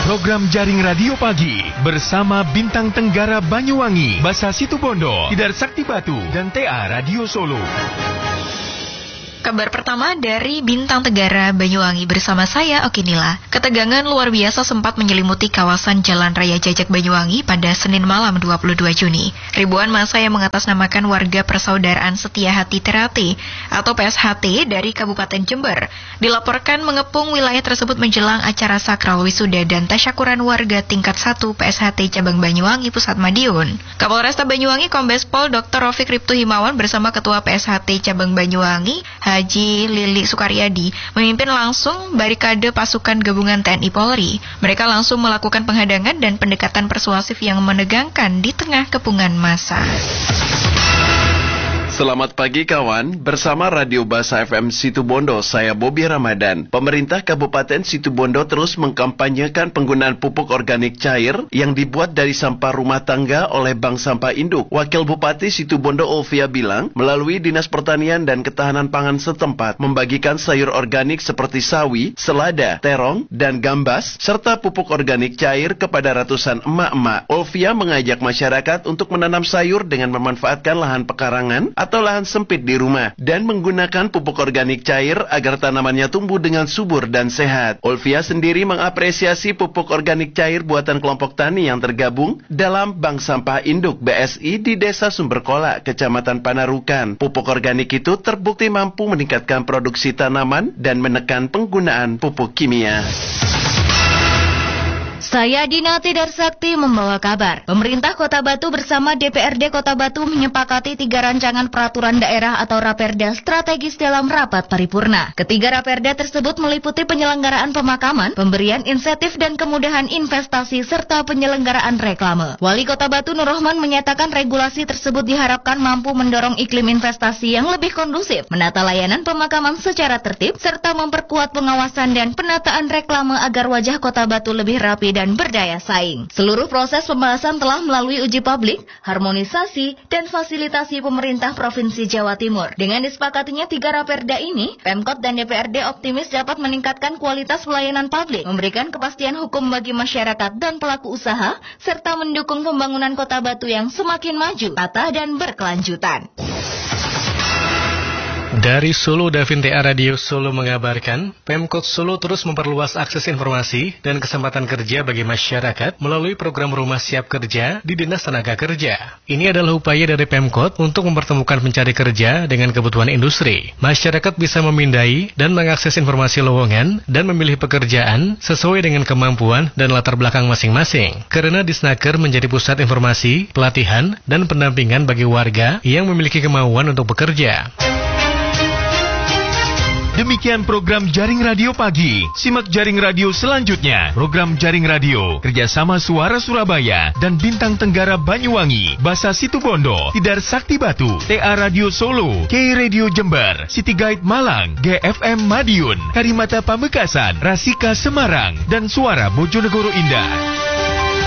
Program Jaring Radio Pagi bersama Bintang Tenggara Banyuwangi, Basa Situbondo, Tidar Sakti Batu, dan TA Radio Solo. Kabar pertama dari Bintang Tenggara Banyuwangi bersama saya Okinila. Ketegangan luar biasa sempat menyelimuti kawasan Jalan Raya Jajak Banyuwangi pada Senin malam 22 Juni. Ribuan massa yang mengatasnamakan Warga Persaudaraan Setia Hati Terate atau PSHT dari Kabupaten Jember dilaporkan mengepung wilayah tersebut menjelang acara sakral wisuda dan tasyakuran warga tingkat 1 PSHT Cabang Banyuwangi Pusat Madiun. Kapolresta Banyuwangi Kombes Pol Dr. Raufik Riptu Himawan bersama Ketua PSHT Cabang Banyuwangi Haji Lili Sukaryadi memimpin langsung barikade pasukan gabungan TNI Polri. Mereka langsung melakukan penghadangan dan pendekatan persuasif yang menegangkan di tengah kepungan massa. Selamat pagi kawan, bersama Radio Basa FM Situbondo, saya Bobi Ramadan. Pemerintah Kabupaten Situbondo terus mengkampanyekan penggunaan pupuk organik cair yang dibuat dari sampah rumah tangga oleh Bank Sampah Induk. Wakil Bupati Situbondo Olvia bilang, melalui Dinas Pertanian dan Ketahanan Pangan setempat, membagikan sayur organik seperti sawi, selada, terong, dan gambas, serta pupuk organik cair kepada ratusan emak-emak. Olvia mengajak masyarakat untuk menanam sayur dengan memanfaatkan lahan pekarangan atau lahan sempit di rumah dan menggunakan pupuk organik cair agar tanamannya tumbuh dengan subur dan sehat. Olvia sendiri mengapresiasi pupuk organik cair buatan kelompok tani yang tergabung dalam Bank Sampah Induk BSI di Desa Sumberkola, Kecamatan Panarukan. Pupuk organik itu terbukti mampu meningkatkan produksi tanaman dan menekan penggunaan pupuk kimia. Saya Dina Tidar Sakti membawa kabar. Pemerintah Kota Batu bersama DPRD Kota Batu menyepakati 3 rancangan peraturan daerah atau Raperda strategis dalam rapat paripurna. Ketiga Raperda tersebut meliputi penyelenggaraan pemakaman, pemberian insentif dan kemudahan investasi serta penyelenggaraan reklame. Wali Kota Batu Nur Rahman menyatakan regulasi tersebut diharapkan mampu mendorong iklim investasi yang lebih kondusif, menata layanan pemakaman secara tertib serta memperkuat pengawasan dan penataan reklame agar wajah Kota Batu lebih rapi dan berdaya saing. Seluruh proses pembahasan telah melalui uji publik, harmonisasi, dan fasilitasi pemerintah Provinsi Jawa Timur. Dengan disepakatinya 3 Raperda ini, Pemkot dan DPRD optimis dapat meningkatkan kualitas pelayanan publik, memberikan kepastian hukum bagi masyarakat dan pelaku usaha, serta mendukung pembangunan Kota Batu yang semakin maju, tata dan berkelanjutan. Dari Solo, Davin TA Radio Solo mengabarkan, Pemkot Solo terus memperluas akses informasi dan kesempatan kerja bagi masyarakat melalui program Rumah Siap Kerja di Dinas Tenaga Kerja. Ini adalah upaya dari Pemkot untuk mempertemukan pencari kerja dengan kebutuhan industri. Masyarakat bisa memindai dan mengakses informasi lowongan dan memilih pekerjaan sesuai dengan kemampuan dan latar belakang masing-masing. Karena Disnaker menjadi pusat informasi, pelatihan, dan pendampingan bagi warga yang memiliki kemauan untuk bekerja. Demikian program Jaring Radio Pagi. Simak Jaring Radio selanjutnya. Program Jaring Radio kerjasama Suara Surabaya dan Bintang Tenggara Banyuwangi, Basa Situbondo, Tidar Sakti Batu, TA Radio Solo, K Radio Jember, City Guide Malang, GFM Madiun, Karimata Pamekasan, Rasika Semarang, dan Suara Bojonegoro Indah.